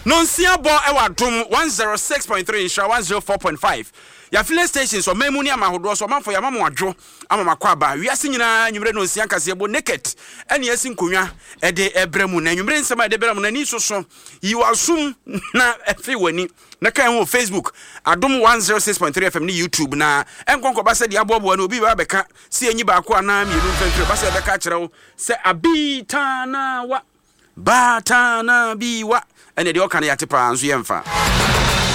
Nonsia bo ewa dum 106.3 insha 104.5. Ya filling stations o memu ni amahodo so manfo ya mama adwo amama kwaba wiase nyina nwumre nonsia kase bo naked ene yesi nkonwa ede ebremu na nwumre nsema ede ebremu na ni soso yiwasum na efi wani na kan ho Facebook adom 106.3 FM ni YouTube na enkonko ba se de abobo na obi ba beka se enyi ba ko ana mienu mfemfere ba se beka kire wo se abitana wa batana biwa ene de okane yate pa nso yemfa